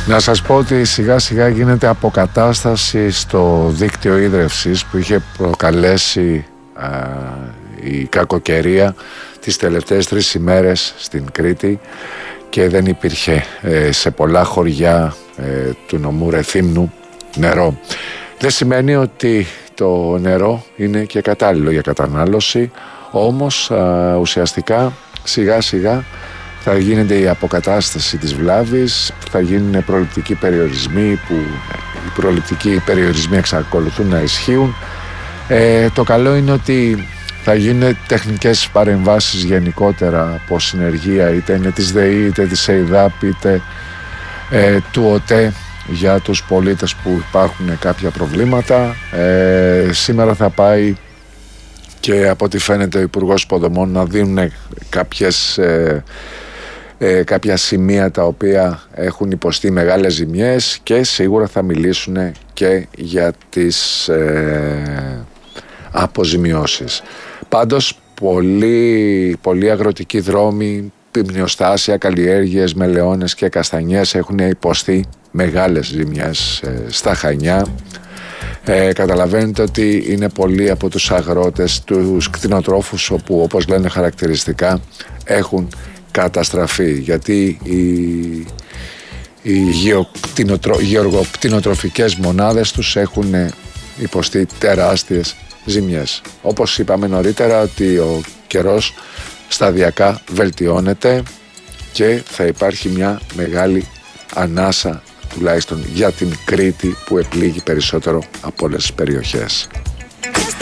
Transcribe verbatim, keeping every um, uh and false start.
Να σας πω ότι σιγά σιγά γίνεται αποκατάσταση στο δίκτυο ίδρευσης που είχε προκαλέσει α, η κακοκαιρία τις τελευταίες τρεις ημέρες στην Κρήτη και δεν υπήρχε ε, σε πολλά χωριά ε, του νομού Ρεθύμνου νερό. Δεν σημαίνει ότι το νερό είναι και κατάλληλο για κατανάλωση, όμως α, ουσιαστικά σιγά σιγά θα γίνεται η αποκατάσταση της βλάβης, θα γίνουν προληπτικοί περιορισμοί που οι προληπτικοί περιορισμοί εξακολουθούν να ισχύουν. Ε, το καλό είναι ότι θα γίνουν τεχνικές παρεμβάσεις γενικότερα από συνεργεία, είτε είναι της ΔΕΗ, είτε της ΕΙΔΑΠ, είτε ε, του ΟΤΕ για τους πολίτες που υπάρχουν κάποια προβλήματα. Ε, σήμερα θα πάει και από ό,τι φαίνεται ο Υπουργός Υποδομών να δίνουν κάποιες... Ε, Ε, κάποια σημεία τα οποία έχουν υποστεί μεγάλες ζημιές και σίγουρα θα μιλήσουν και για τις ε, αποζημιώσεις. Πάντως πολλοί, πολλοί αγροτικοί δρόμοι, πυμνιοστάσια, καλλιέργειες, μελαιώνες και καστανιές έχουν υποστεί μεγάλες ζημιές ε, στα Χανιά. Ε, καταλαβαίνετε ότι είναι πολλοί από τους αγρότες, τους κτηνοτρόφους, όπου όπως λένε χαρακτηριστικά έχουν καταστραφεί, γιατί οι, οι γεωργοκτηνοτροφικές μονάδες τους έχουν υποστεί τεράστιες ζημιές. Όπως είπαμε νωρίτερα, ότι ο καιρός σταδιακά βελτιώνεται και θα υπάρχει μια μεγάλη ανάσα, τουλάχιστον για την Κρήτη, που επλήγει περισσότερο από όλες τις περιοχές.